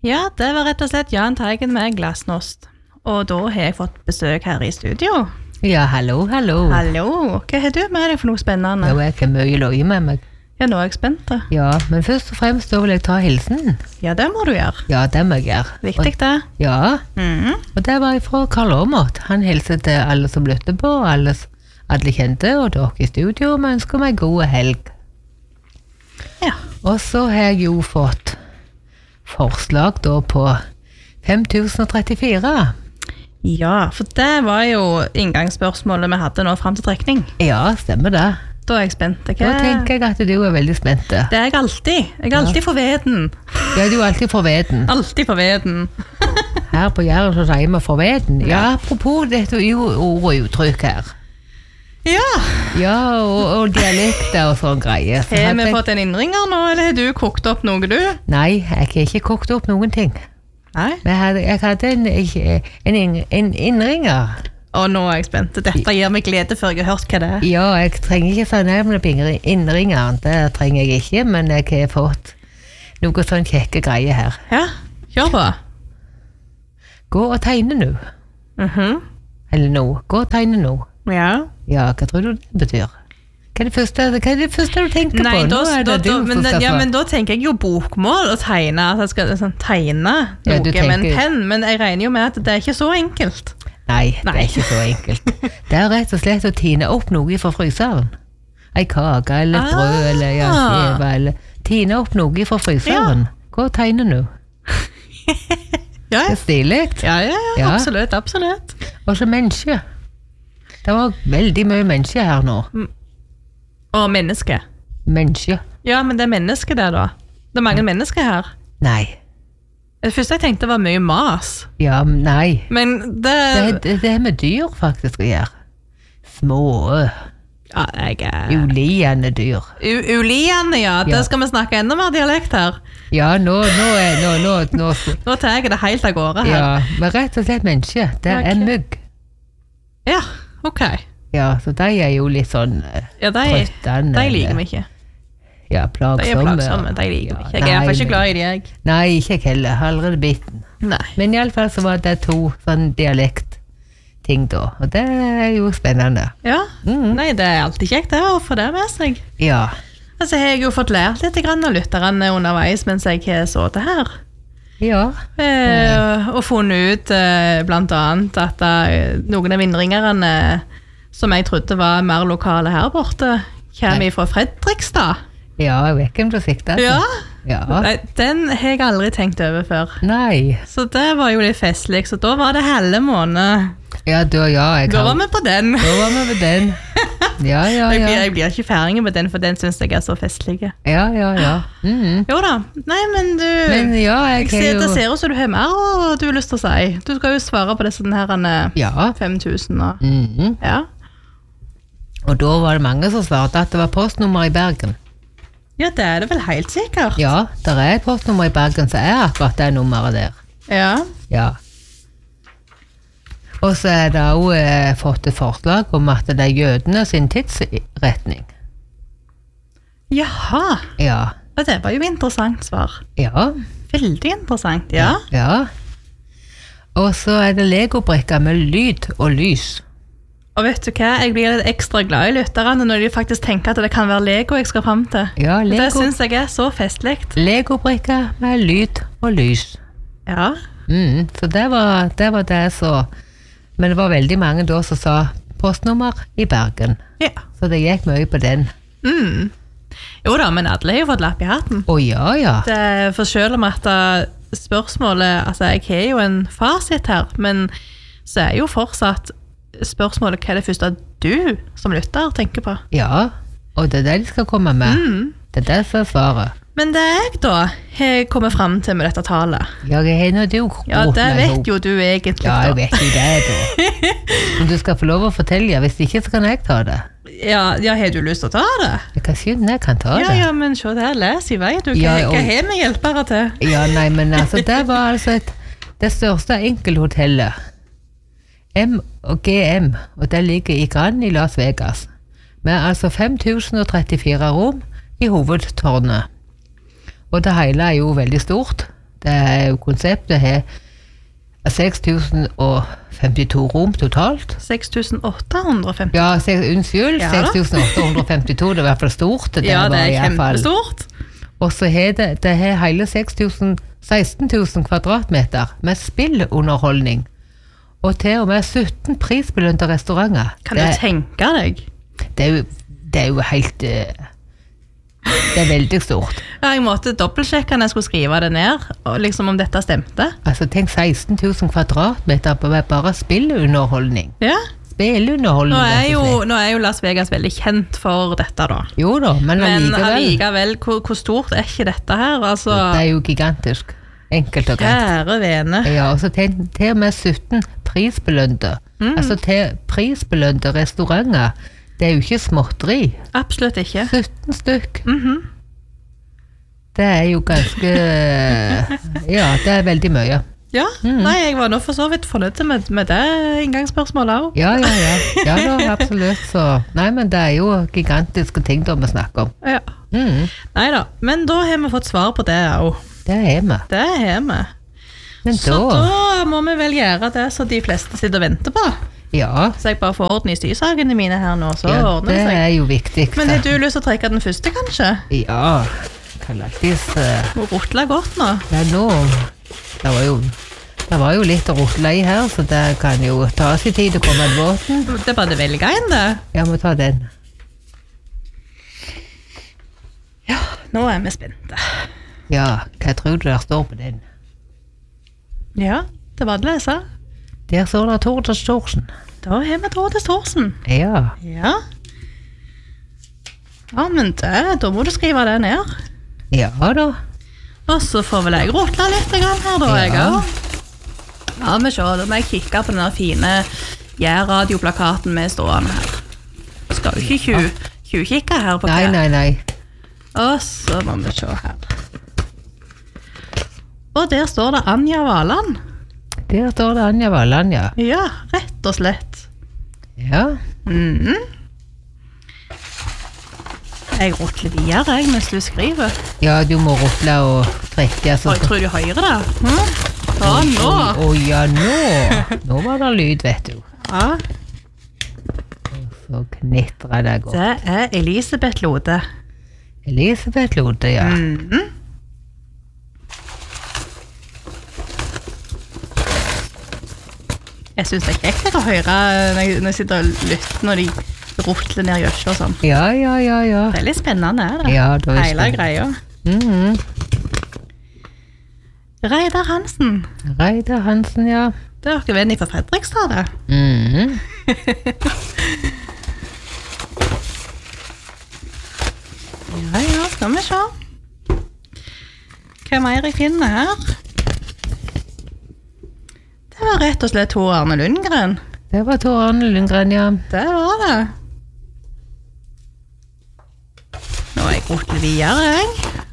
Ja, det var rett og slett Jan Teigen med Glasnost. Og da har jeg fått besøk her i studio. Ja, hallo. Hallo, hva har du med deg for noe spennende? Jo, jeg har mye løye med meg. Ja, nå er jeg spent. Ja, men først og fremst da vil jeg ta hilsen. Ja, det må du gjøre. Ja, det må jeg gjøre. Viktig det. Ja, og det var fra Karl Ormot. Han hilser til alle som lytter på, alle kjente, og dere i studio, og ønsker meg god helg. Ja. Og så har jeg jo fått forslag da på 5034. Ja, for det var jo inngangsspørsmålet vi hadde nå frem til trekning. Ja, stemmer det. Da er jeg spent. Da tenker jeg at du er veldig spent. Det er jeg alltid. Jeg er alltid for veden. Ja, du er alltid for veden. Alltid for veden. Her på Jæren så sier vi for veden. Ja, apropos dette ord og uttrykk her. Ja. Ja, og dialekter og sånn greier. Så har vi fått en innringer nå, eller har du kokt opp noe du? Nei, jeg har ikke kokt opp noen ting. Nei? Men jeg hadde en innringer. Og nå er jeg spent. Dette gir meg glede før jeg har hørt hva det er. Ja, jeg trenger ikke så nærmere på innringeren. Det trenger jeg ikke, men jeg har fått noe sånn kjekke greier her. Ja, kjør på. Gå og tegne nå. Eller nå. Gå og tegne nå. Ja. Ja, hva tror du det betyr? Hva er det første du tenker på? Nei, nå er det du som skal få. men da tenker jeg jo bokmål og tegne. At jeg skal sånn, tegne noe med en penn. Men jeg regner jo med at det er ikke så enkelt. Nei, det er ikke så enkelt. Det er rett og slett å tine opp noe fra fryseren. En kake eller et brød eller skive eller tine opp noe fra fryseren. Gå og tegne nå. Det er stilig. Ja, absolutt. Og så menneske. Det var veldig mye menneske her nå. Og menneske. Menneske. Ja, men det er menneske der da. Det er mange mennesker her. Nei. Det første jeg tenkte var mye mas. Ja, nei. Men det er med dyr faktisk å gjøre. Små, uliende dyr. Uliende, ja. Det skal vi snakke enda mer dialekt her. Ja, nå tar jeg det helt av gårde her. Ja, men rett og slett menneske. Det er mygg. Ja, ok. Ja, så de er jo litt sånn trøttende. De liker vi ikke. Ja, plagsomme. De liker vi ikke. Jeg er i hvert fall ikke glad i de, jeg. Nei, ikke jeg heller. Allerede bitten. Nei. Men i alle fall så var det 2 sånn dialektting da. Og det er jo spennende. Ja, nei, det er alltid kjekt det å få det med seg. Ja. Altså, jeg har jo fått lært litt grann av lytterne underveis mens jeg så det her. Ja. Og funnet ut blant annet at noen av innringerne som jeg trodde var mer lokale her borte, kommer fra Fredrikstad. Ja, jeg vet ikke om du sikter. Ja. Nei, den har jeg aldri tenkt over før. Nei. Så det var jo litt festlig, så da var det hele måned. Ja, da var vi på den. Ja. Jeg blir ikke ferdig med den, for den synes jeg er så festlig. Ja. Jo da. Nei, men du... Men ja, det ser ut som du har mer, og du har lyst til å si. Du skal jo svare på disse her 5000. Ja. Og da var det mange som svarte at det var postnummer i Bergen. Ja, det er det vel helt sikkert. Ja, det er et postnummer i Bergen, så er akkurat det nummeret der. Ja. Og så er det også fått et forslag om at det er jødene sin tidsretning. Jaha. Ja. Og det var jo interessant svar. Ja. Veldig interessant, ja. Ja. Og så er det legobrikker med lyd og lys. Og vet du hva, jeg blir litt ekstra glad i lytterne når de faktisk tenker at det kan være Lego jeg skal frem til. Ja, Lego. Det synes jeg er så festlig. Legobrikker med lyd og lys. Ja. Så det var det så... Men det var veldig mange da som sa postnummer i Bergen. Ja. Så det gikk mye på den. Jo da, men alle har jo fått lapp i hatten. Ja. For selv om at spørsmålet... Altså, jeg har jo en fasit her, men så er jo fortsatt... spørsmålet hva er det første du som lytter tenker på. Ja, og det er det de skal komme med. Det er det som er svaret. Men det jeg da har kommet frem til med dette talet. Ja, det vet jo du egentlig da. Ja, jeg vet jo det da. Men du skal få lov å fortelle, hvis ikke så kan jeg ta det. Ja, har du lyst til å ta det? Jeg kan skynde, jeg kan ta det. Ja, men se der, les i vei. Hva har vi hjelpere til? Ja, nei, men altså, det var altså det største enkelhotellet. M og GM, og det ligger i Grand i Las Vegas, med altså 5034 rom i hovedtårnet. Og det hele er jo veldig stort. Det er jo konseptet her 6052 rom totalt. 6850. Ja, unnskyld, Ja da. 6852, det er i hvert fall stort. Det Ja, det var er i hvert fall. kjempestort. Og så har det har hele 16 000 kvadratmeter med spillunderholdning. Og til og med 17 prisbelønte restauranter. Kan du tenke deg? Det er jo helt det er veldig stort. Ja, jeg måtte dobbeltsjekke når jeg skulle skrive det ned, og liksom om dette stemte. Altså, tenk 16 000 kvadratmeter på bare spillunderholdning. Ja. Spillunderholdning. Nå er jo Las Vegas veldig kjent for dette da. Jo da, men Men allikevel. hvor stort er ikke dette her? Altså, Det er jo gigantisk. Enkelt og greit. kjære vene. Ja, og så til og med 17 prisbelønte. Altså til prisbelønte restauranter. Det er jo ikke småtteri. Absolutt ikke. 17 stykk. Det er jo ganske Ja, det er veldig mye. Ja, nei, jeg var nå for så vidt fornøyd med det inngangsspørsmålet også. Ja da, absolutt. Så, nei, men det er jo gigantiske ting da vi snakker om. Ja. Neida, men da har vi fått svar på det også. Det er vi. Det har vi. Men Så da må vi vel gjøre det som de fleste sitter og venter på. Ja, Så jeg bare får orden i styrsakene mine her nå, så ja, ordner det det seg. er jo viktig. Men har du lyst til å trekke den første, kanskje? Ja, kan alltids Må rotle godt nå. Ja, nå det var jo litt å rotle i her, så det kan jo ta sin tid å komme til båten. Det er bare det velge en, det. Jeg må ta den. Ja, nå er vi spente. Ja, hva tror du der står på den? Ja, det var det jeg sa. Der står det Tordis Thorsen. Da har vi Tordis Thorsen. Ja, Ja. Ja, men da må du skrive det ned. ja da. Og så får vel jeg rotle litt her da, jeg Ja. også. Ja, men se, da må jeg kikke på den der fine radioplakaten med stående her. Skal jo ikke tjuvkikke her på Nei. Og så må vi se her. Og der står det Anja Valand. Der står det Anja Valland, ja. Ja, rett og slett. Ja, Jeg rotler videre, mens du skriver. ja du må rotle og trekke. Og jeg tror du hører det. Ja, nå. Ja, nå var det lyd, vet du. Ja, Så knitrer det godt. det er Elisabeth Lode. Elisabeth Lode, ja. Jeg synes det er kjekt å høre når jeg sitter og lytter når de rotler ned gjørsel og sånn. Ja. Det er litt spennende, er det? Ja, det er Hele spennende. greia. Reidar Hansen. Reidar Hansen, ja. Det er dere venn fra Fredrikstad, det. Ja, skal vi se. Hva mer jeg finner her? Det var rett og slett Tor Arne Lundgren. Det var Tor Arne Lundgren, ja. Det var det. Nå er jeg gått videre, jeg.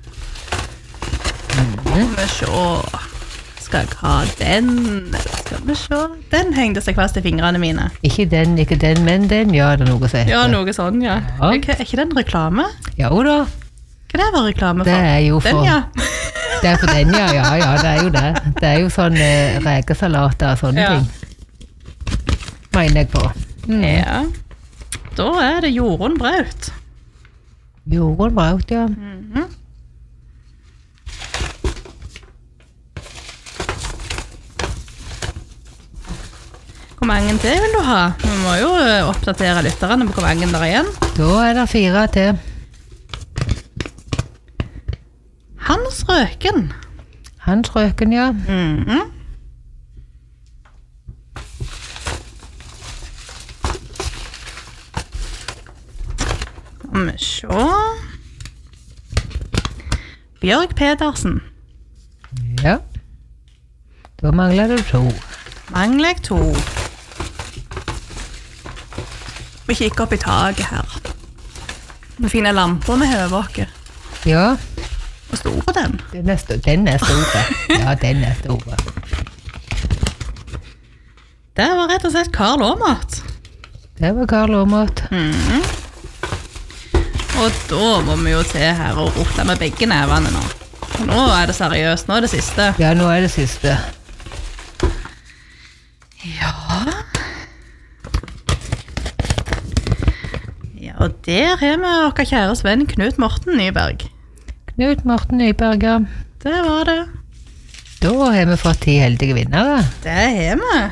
Skal vi se. Skal jeg ha den? Eller skal vi se. Den hengte seg fast i fingrene mine. Ikke den, men den, ja, det er noe som heter. Ja, noe sånn, ja. Ja. Er ikke den reklame? Ja, da. Hva det var reklame for? Det er jo for... Den, ja. Det er for den, ja, det er jo det. Det er jo sånn rekesalater og sånne Ja. ting. Mener jeg på. Ja. Da er det Jorunn Braut. Jorunn Braut, ja. Hvor mange til vil du ha? Vi må jo oppdatere lytterne på hvor mange der er igjen. Da er det 4 til. Hans Røken. Hans Røken, ja. Skal vi se. Bjørg Pedersen. Ja. Da mangler du 2. Mangler jeg 2. Vi kikker opp i taket her. Vi finner lamper med høyvåke. Ja, Hvor stor er den? den er store. Ja, den er store. Det var rett og slett Karl Aamert. Det var Karl Aamert. Og da må vi jo til her og rotle med begge nevene nå. Nå det seriøst, nå det siste. Ja, nå det siste. Ja. Ja, og der har vi vår kjære venn Knut Morten Nyberg. Knut Morten Nyberg, ja. Det var det. Da har vi fått 10 heldige vinnere. Det har vi.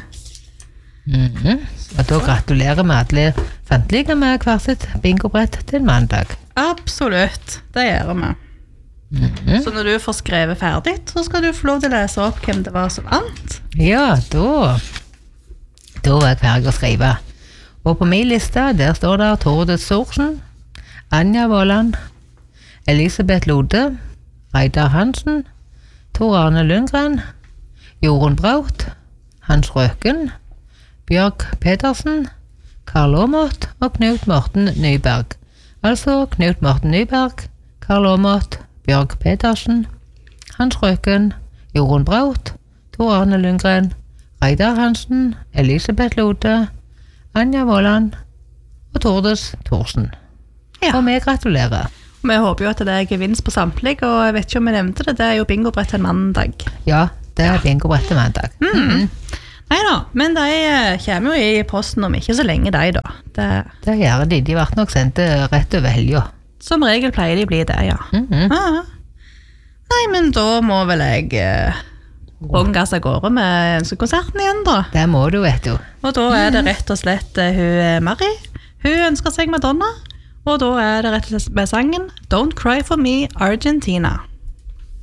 Og da gratulerer vi alle samtlige med hver sitt bingobrett til mandag. Absolutt, det gjør vi. Så når du får skrevet ferdig, så skal du få lov til å lese opp hvem det var som vant. Ja, da var jeg ferdig å skrive. Og på min liste, der står det Torde Storsen, Anja Volland, Elisabeth Lode, Reidar Hansen, Tor Arne Lundgren, Jorunn Braut, Hans Røken, Bjørg Pedersen, Karl Aamodt og Knut Morten Nyberg. Altså Knut Morten Nyberg, Karl Aamodt, Bjørg Pedersen, Hans Røken, Jorunn Braut, Tor Arne Lundgren, Reidar Hansen, Elisabeth Lode, Anja Volland og Tordes Thorsen. Ja. Og vi gratulerer. Vi håper jo at det gevinst på samtlige, og jeg vet ikke om jeg nevnte det, det jo bingobrett til mandag. Ja, det bingobrett til mandag. Neida, men de kommer jo i posten om ikke så lenge de da. Det gjør de ble nok sendt rett over helga. Som regel pleier de bli det, ja. Ja. Nei, men da må vel jeg bongas av gårde med ønskekonserten igjen da. Det må du, vet du. Og da det rett og slett hun Marie. Hun ønsker seg Madonna, og da det rett og slett med sangen Don't Cry For Me, Argentina.